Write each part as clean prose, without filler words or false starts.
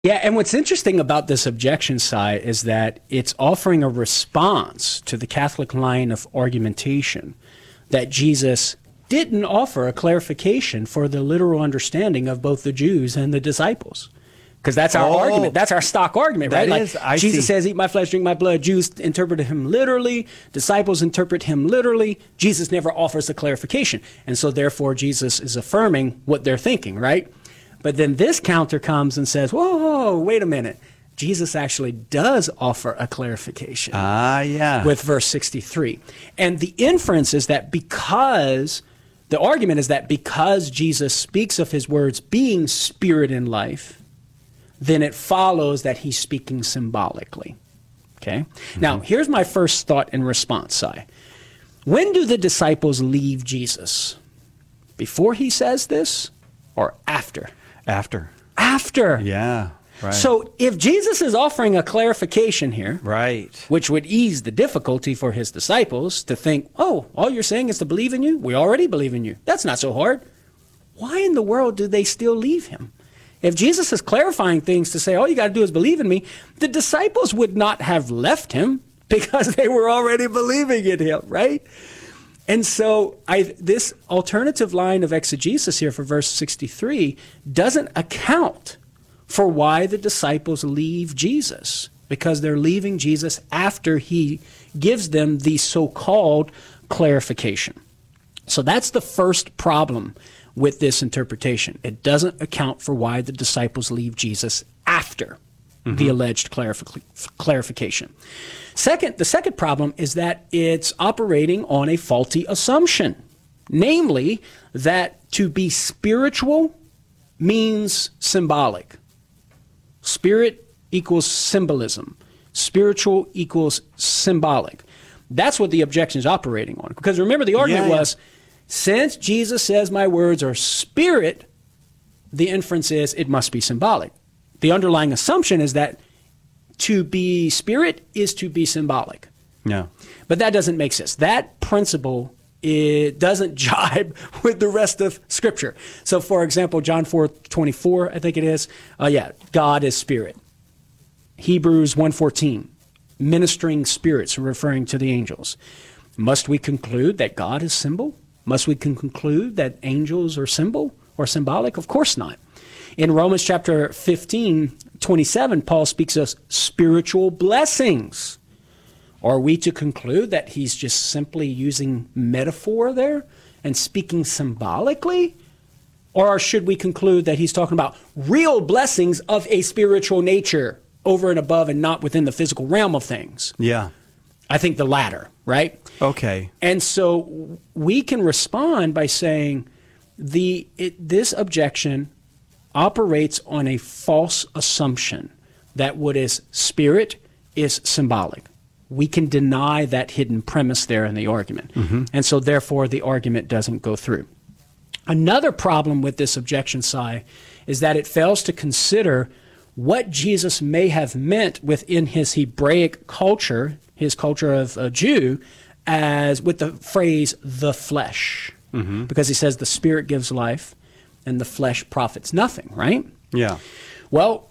Yeah, and what's interesting about this objection side is that it's offering a response to the Catholic line of argumentation that Jesus didn't offer a clarification for the literal understanding of both the Jews and the disciples. Because that's our argument. That's our stock argument, right? Jesus says, eat my flesh, drink my blood. Jews interpret him literally. Disciples interpret him literally. Jesus never offers a clarification. And so therefore, Jesus is affirming what they're thinking, right? But then this counter comes and says, whoa, wait a minute. Jesus actually does offer a clarification. With verse 63. And the inference is that the argument is that because Jesus speaks of his words being spirit and life, then it follows that he's speaking symbolically. Okay? Now, here's my first thought in response, Si. When do the disciples leave Jesus? Before he says this or after? After. Yeah, right. So if Jesus is offering a clarification here, right, which would ease the difficulty for his disciples to think, oh, all you're saying is to believe in you? We already believe in you. That's not so hard. Why in the world do they still leave him? If Jesus is clarifying things to say, all you got to do is believe in me, the disciples would not have left him because they were already believing in him, right? And so this alternative line of exegesis here for verse 63 doesn't account for why the disciples leave Jesus, because they're leaving Jesus after he gives them the so-called clarification. So that's the first problem with this interpretation. It doesn't account for why the disciples leave Jesus after the alleged clarification. The second problem is that it's operating on a faulty assumption, namely that to be spiritual means symbolic. Spirit equals symbolism. Spiritual equals symbolic. That's what the objection is operating on. Because remember, the argument was, since Jesus says my words are spirit, the inference is it must be symbolic. The underlying assumption is that to be spirit is to be symbolic. Yeah. But that doesn't make sense. That principle, it doesn't jibe with the rest of Scripture. So, for example, John 4:24, I think it is, God is spirit. Hebrews 1:14, ministering spirits, referring to the angels. Must we conclude that God is symbol? Must we conclude that angels are symbol or symbolic? Of course not. In Romans chapter 15:27, Paul speaks of spiritual blessings. Are we to conclude that he's just simply using metaphor there and speaking symbolically? Or should we conclude that he's talking about real blessings of a spiritual nature over and above and not within the physical realm of things? Yeah. I think the latter, right? Okay. And so we can respond by saying this objection operates on a false assumption that what is spirit is symbolic. We can deny that hidden premise there in the argument. And so therefore the argument doesn't go through. Another problem with this objection, Si, is that it fails to consider what Jesus may have meant within his Hebraic culture, his culture of a Jew, as with the phrase the flesh. Because he says the spirit gives life and the flesh profits nothing, right? Yeah. Well,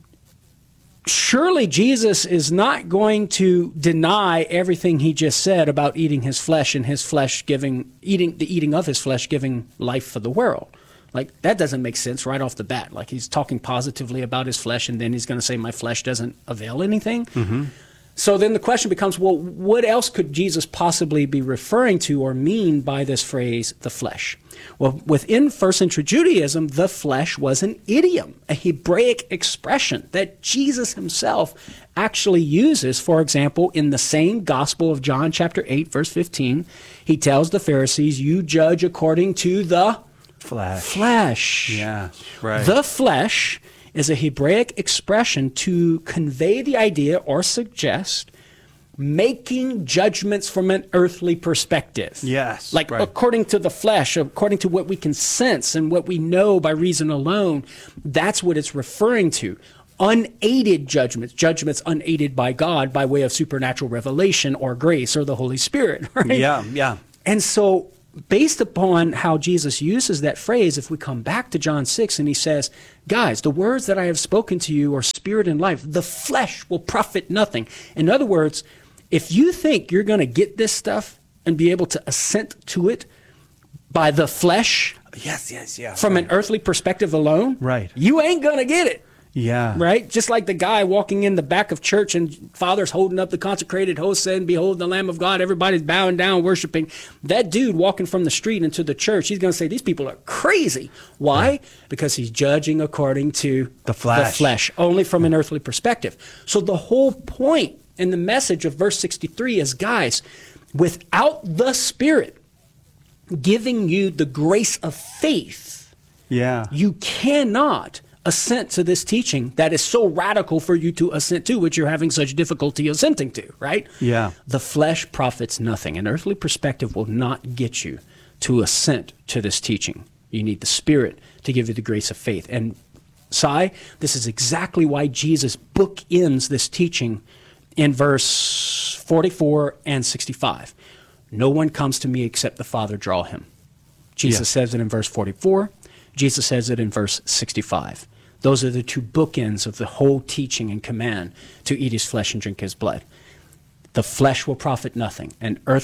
surely Jesus is not going to deny everything he just said about eating his flesh and his flesh eating of his flesh giving life for the world. Like, that doesn't make sense right off the bat. Like, he's talking positively about his flesh, and then he's going to say my flesh doesn't avail anything. So then the question becomes, well, what else could Jesus possibly be referring to or mean by this phrase, the flesh? Well, within first century Judaism, the flesh was an idiom, a Hebraic expression that Jesus himself actually uses. For example, in the same Gospel of John chapter 8, verse 15, he tells the Pharisees, you judge according to the flesh. Yeah, right. The flesh is a Hebraic expression to convey the idea or suggest making judgments from an earthly perspective. Yes. Like, according to the flesh, according to what we can sense and what we know by reason alone, that's what it's referring to. Unaided judgments unaided by God by way of supernatural revelation or grace or the Holy Spirit. Right? Yeah. And so based upon how Jesus uses that phrase, if we come back to John 6 and he says, guys, the words that I have spoken to you are spirit and life. The flesh will profit nothing. In other words, if you think you're going to get this stuff and be able to assent to it by the flesh, from an earthly perspective alone, Right. you ain't going to get it. Yeah. Right? Just like the guy walking in the back of church and father's holding up the consecrated host saying, behold the Lamb of God, everybody's bowing down, worshiping. That dude walking from the street into the church, he's going to say, these people are crazy. Why? Because he's judging according to The flesh. only from an earthly perspective. So the whole point in the message of verse 63 is, guys, without the Spirit giving you the grace of faith, Yeah. you cannot assent to this teaching that is so radical for you to assent to, which you're having such difficulty assenting to, right? Yeah. The flesh profits nothing. An earthly perspective will not get you to assent to this teaching. You need the Spirit to give you the grace of faith. And Sai, this is exactly why Jesus bookends this teaching in verse 44 and 65. No one comes to me except the Father draw him. Jesus says it in verse 44. Jesus says it in verse 65. Those are the two bookends of the whole teaching and command to eat his flesh and drink his blood. The flesh will profit nothing.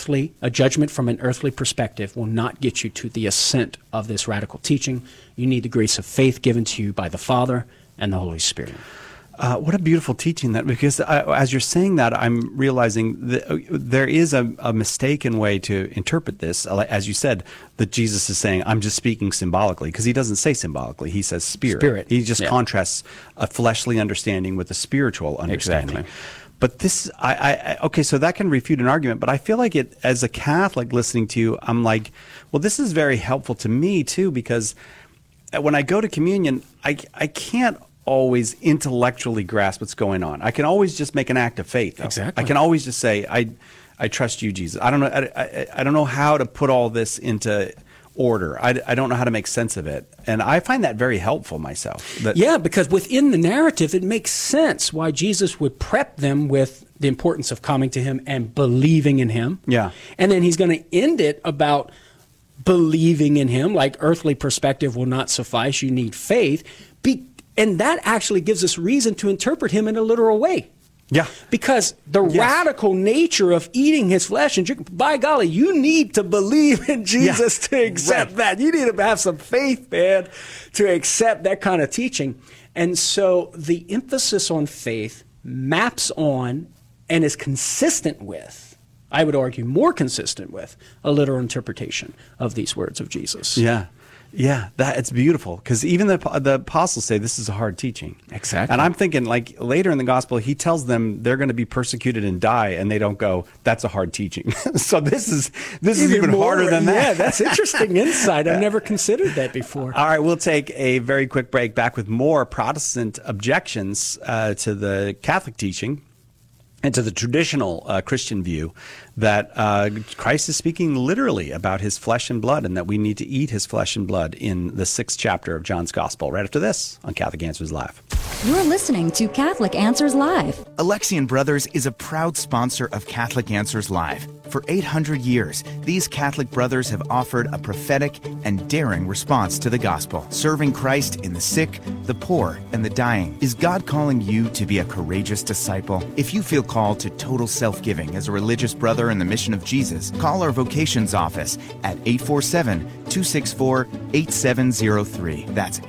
A judgment from an earthly perspective will not get you to the assent of this radical teaching. You need the grace of faith given to you by the Father and the Holy Spirit. What a beautiful teaching that, because as you're saying that, I'm realizing that there is a mistaken way to interpret this. As you said, that Jesus is saying, I'm just speaking symbolically, because he doesn't say symbolically. He says spirit. He just contrasts a fleshly understanding with a spiritual understanding. Exactly. But this, okay, so that can refute an argument, but I feel like it, as a Catholic listening to you, I'm like, well, this is very helpful to me too, because when I go to communion, I can't always intellectually grasp what's going on. I can always just make an act of faith, though. Exactly. I can always just say, I trust you, Jesus. I don't know how to put all this into order. I don't know how to make sense of it. And I find that very helpful myself. Yeah, because within the narrative, it makes sense why Jesus would prep them with the importance of coming to him and believing in him. Yeah. And then he's going to end it about believing in him, like earthly perspective will not suffice. You need faith. And that actually gives us reason to interpret him in a literal way. Yeah. Because the radical nature of eating his flesh and drink, by golly, you need to believe in Jesus to accept that. You need to have some faith, man, to accept that kind of teaching. And so the emphasis on faith maps on and is consistent with, I would argue, more consistent with a literal interpretation of these words of Jesus. Yeah. Yeah, it's beautiful, because even the apostles say this is a hard teaching. Exactly. And I'm thinking, like, later in the gospel, he tells them they're going to be persecuted and die, and they don't go, that's a hard teaching. So this is even harder than that. Yeah, that's interesting insight. I've never considered that before. All right, we'll take a very quick break, back with more Protestant objections to the Catholic teaching and to the traditional Christian view that Christ is speaking literally about his flesh and blood, and that we need to eat his flesh and blood in the 6th chapter of John's Gospel, right after this on Catholic Answers Live. You're listening to Catholic Answers Live. Alexian Brothers is a proud sponsor of Catholic Answers Live. For 800 years, these Catholic brothers have offered a prophetic and daring response to the gospel, serving Christ in the sick, the poor, and the dying. Is God calling you to be a courageous disciple? If you feel called to total self-giving as a religious brother in the mission of Jesus, call our vocations office at 847-264-8703. That's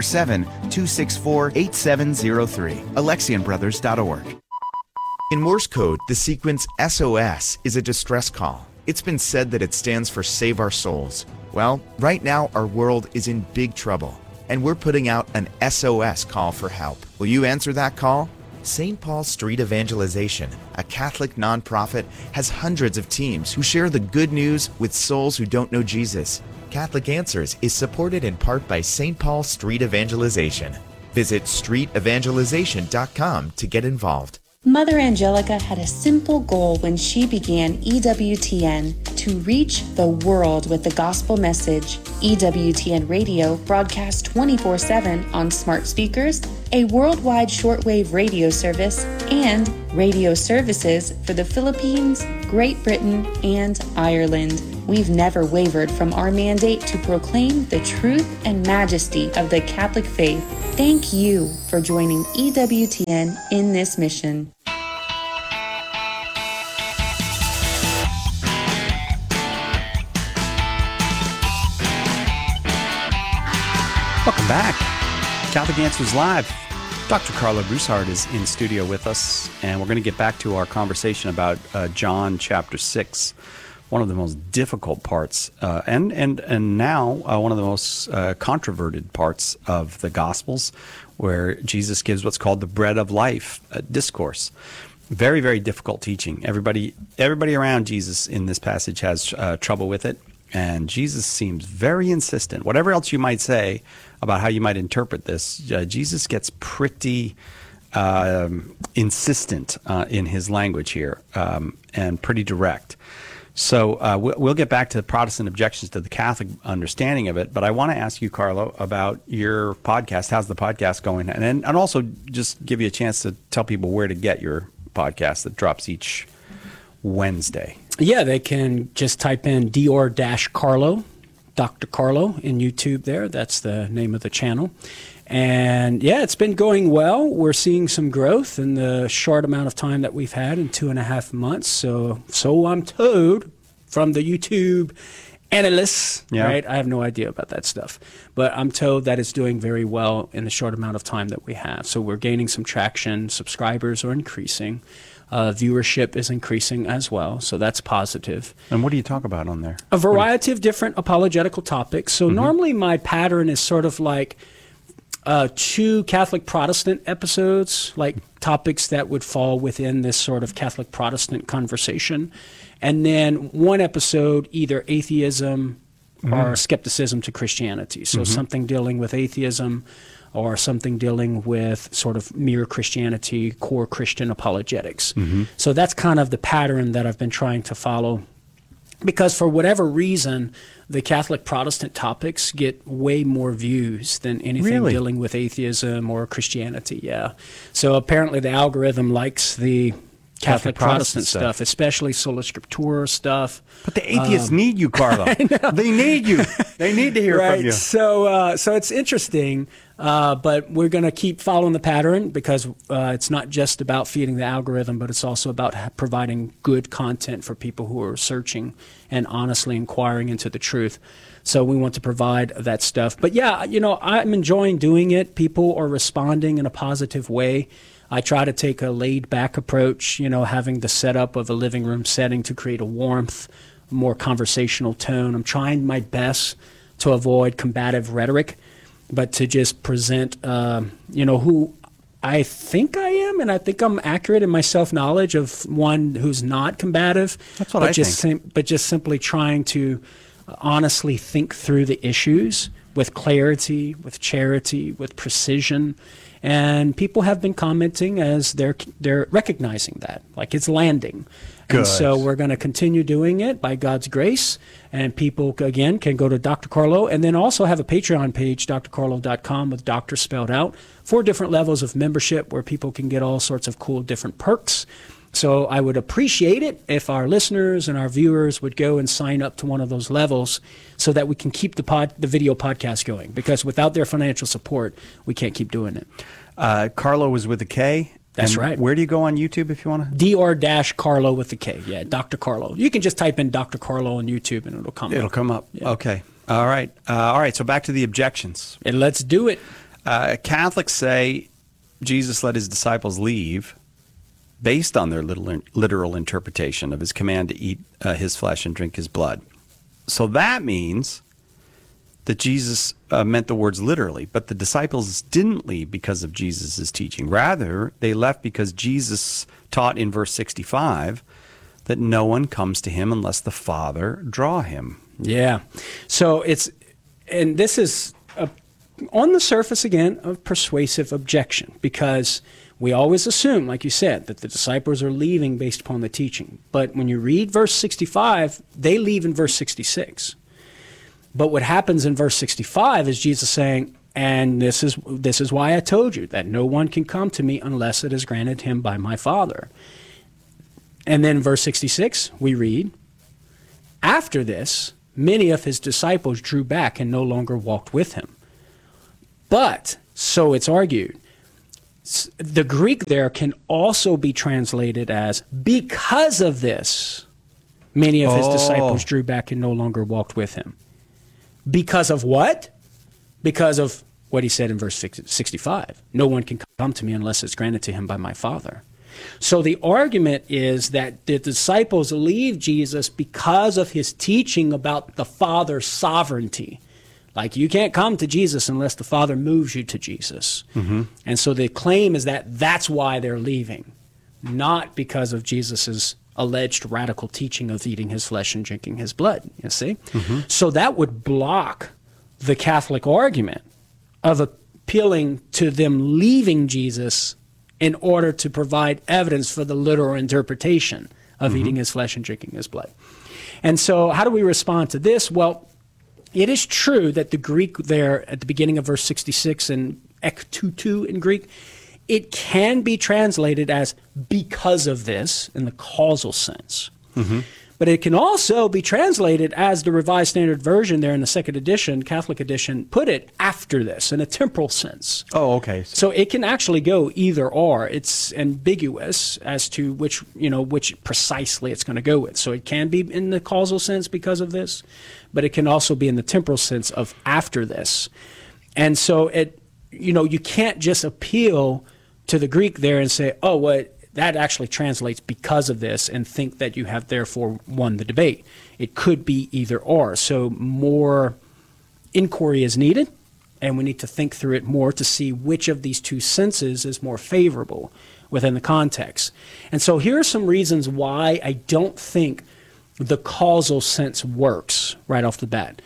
847-264-8703. AlexianBrothers.org. In Morse code, the sequence SOS is a distress call. It's been said that it stands for Save Our Souls. Well, right now our world is in big trouble, and we're putting out an SOS call for help. Will you answer that call? St. Paul Street Evangelization, a Catholic nonprofit, has hundreds of teams who share the good news with souls who don't know Jesus. Catholic Answers is supported in part by St. Paul Street Evangelization. Visit streetevangelization.com to get involved. Mother Angelica had a simple goal when she began EWTN: to reach the world with the gospel message. EWTN Radio broadcasts 24/7 on smart speakers, a worldwide shortwave radio service, and radio services for the Philippines, Great Britain, and Ireland. We've never wavered from our mandate to proclaim the truth and majesty of the Catholic faith. Thank you for joining EWTN in this mission. Welcome back. Catholic Answers Live. Dr. Carlo Broussard is in studio with us, and we're going to get back to our conversation about John chapter 6, one of the most difficult parts, and now one of the most controverted parts of the Gospels, where Jesus gives what's called the bread of life discourse. Very, very difficult teaching. Everybody around Jesus in this passage has trouble with it, and Jesus seems very insistent. Whatever else you might say about how you might interpret this, Jesus gets pretty insistent in his language here, and pretty direct. So we'll get back to the Protestant objections to the Catholic understanding of it, but I want to ask you, Carlo, about your podcast. How's the podcast going? And also just give you a chance to tell people where to get your podcast that drops each Wednesday. Yeah, they can just type in Dr. Carlo in YouTube there. That's the name of the channel. And yeah, it's been going well. We're seeing some growth in the short amount of time that we've had in 2.5 months. So I'm told from the YouTube analysts, right? I have no idea about that stuff. But I'm told that it's doing very well in the short amount of time that we have. So we're gaining some traction. Subscribers are increasing. Viewership is increasing as well, so that's positive. And what do you talk about on there? A variety of different apologetical topics. So normally my pattern is sort of like 2 Catholic Protestant episodes, like topics that would fall within this sort of Catholic Protestant conversation. And then 1 episode, either atheism or skepticism to Christianity. So something dealing with atheism, or something dealing with sort of mere Christianity, core Christian apologetics. So that's kind of the pattern that I've been trying to follow, because for whatever reason, the Catholic Protestant topics get way more views than anything dealing with atheism or Christianity. Yeah. So apparently the algorithm likes the Catholic Protestant stuff, especially Sola Scriptura stuff. But the atheists need you, Carlo. They need you. They need to hear from you. So it's interesting, but we're going to keep following the pattern, because it's not just about feeding the algorithm, but it's also about providing good content for people who are searching and honestly inquiring into the truth. So we want to provide that stuff. But yeah, I'm enjoying doing it. People are responding in a positive way. I try to take a laid-back approach, having the setup of a living room setting to create a warmth, more conversational tone. I'm trying my best to avoid combative rhetoric, but to just present, who I think I am, and I think I'm accurate in my self-knowledge of one who's not combative. That's what I think. But just simply trying to honestly think through the issues with clarity, with charity, with precision. And people have been commenting as they're recognizing that, like it's landing. Good. And so we're going to continue doing it by God's grace. And people, again, can go to Dr. Carlo, and then also have a Patreon page, drcarlo.com, with doctor spelled out, 4 different levels of membership where people can get all sorts of cool different perks. So I would appreciate it if our listeners and our viewers would go and sign up to one of those levels, so that we can keep the video podcast going, because without their financial support, we can't keep doing it. Carlo was with a K. That's right. Where do you go on YouTube if you want to? Dr. Carlo with a K. Yeah, Dr. Carlo. You can just type in Dr. Carlo on YouTube and it'll come up. It'll come up. Yeah. Okay. All right. So back to the objections. And let's do it. Catholics say Jesus let his disciples leave based on their literal interpretation of his command to eat his flesh and drink his blood. So that means that Jesus meant the words literally, but the disciples didn't leave because of Jesus' teaching. Rather, they left because Jesus taught in verse 65 that no one comes to him unless the Father draw him. Yeah. So this is on the surface, again, a persuasive objection, because we always assume, like you said, that the disciples are leaving based upon the teaching. But when you read verse 65, they leave in verse 66. But what happens in verse 65 is Jesus saying, and this is why I told you that no one can come to me unless it is granted him by my Father. And then verse 66, we read, After this, many of his disciples drew back and no longer walked with him. But, so it's argued, the Greek there can also be translated as, because of this, many of his disciples drew back and no longer walked with him. Because of what? Because of what he said in verse 65. No one can come to me unless it's granted to him by my Father. So the argument is that the disciples leave Jesus because of his teaching about the Father's sovereignty. Like, you can't come to Jesus unless the Father moves you to Jesus. Mm-hmm. And so the claim is that that's why they're leaving, not because of Jesus's alleged radical teaching of eating his flesh and drinking his blood, you see? Mm-hmm. So that would block the Catholic argument of appealing to them leaving Jesus in order to provide evidence for the literal interpretation of eating his flesh and drinking his blood. And so how do we respond to this? Well, it is true that the Greek there at the beginning of verse 66 in ek tutu in Greek, it can be translated as because of this in the causal sense. Mm-hmm. But it can also be translated as the Revised Standard Version there in the second edition, Catholic edition, put it after this in a temporal sense. Oh, okay. So it can actually go either or. It's ambiguous as to which precisely it's going to go with. So it can be in the causal sense because of this, but it can also be in the temporal sense of after this. And so you can't just appeal to the Greek there and say, oh, well, that actually translates because of this, and think that you have therefore won the debate. It could be either or. So more inquiry is needed, and we need to think through it more to see which of these two senses is more favorable within the context. And so here are some reasons why I don't think the causal sense works right off the bat,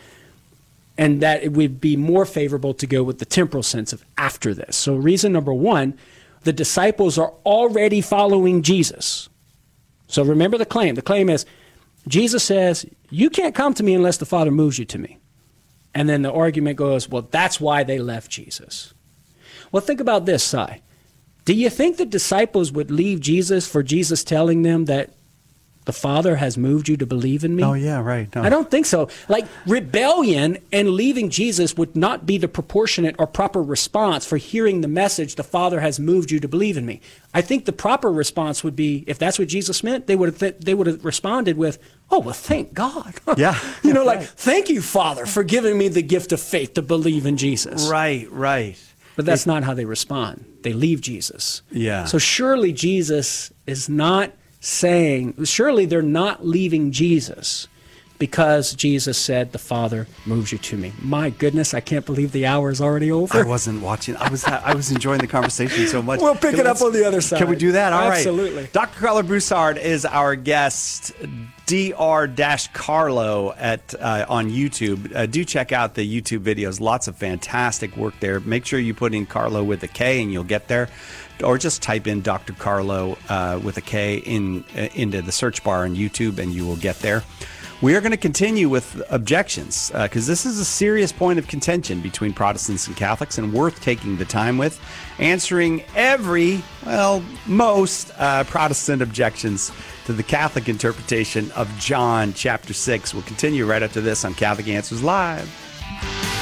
and that it would be more favorable to go with the temporal sense of after this. So reason number one, the disciples are already following Jesus. So remember the claim. The claim is, Jesus says, you can't come to me unless the Father moves you to me. And then the argument goes, well, that's why they left Jesus. Well, think about this, Si. Do you think the disciples would leave Jesus for Jesus telling them that the Father has moved you to believe in me? Oh, yeah, right. No. I don't think so. Like, rebellion and leaving Jesus would not be the proportionate or proper response for hearing the message, the Father has moved you to believe in me. I think the proper response would be, if that's what Jesus meant, they would have responded with, oh, well, thank God. Yeah. Like, thank you, Father, for giving me the gift of faith to believe in Jesus. Right. But that's not how they respond. They leave Jesus. Yeah. So surely Jesus is not saying, surely they're not leaving Jesus because Jesus said, the Father moves you to me. My goodness, I can't believe the hour is already over. I wasn't watching. I was enjoying the conversation so much. We'll pick it up on the other side. Can we do that? All right. Absolutely. Dr. Carlo Broussard is our guest. Dr-Carlo on YouTube. Do check out the YouTube videos. Lots of fantastic work there. Make sure you put in Carlo with a K and you'll get there. Or just type in Dr. Carlo with a K into the search bar on YouTube and you will get there. We are going to continue with objections because this is a serious point of contention between Protestants and Catholics and worth taking the time with, answering most Protestant objections to the Catholic interpretation of John chapter 6. We'll continue right after this on Catholic Answers Live.